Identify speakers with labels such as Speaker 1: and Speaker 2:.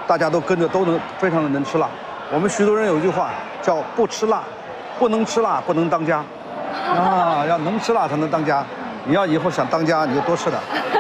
Speaker 1: 大家都跟着都能非常的能吃辣。我们徐州人有一句话叫不吃辣，不能吃辣不能当家，啊，要能吃辣才能当家。你要以后想当家，你就多吃点。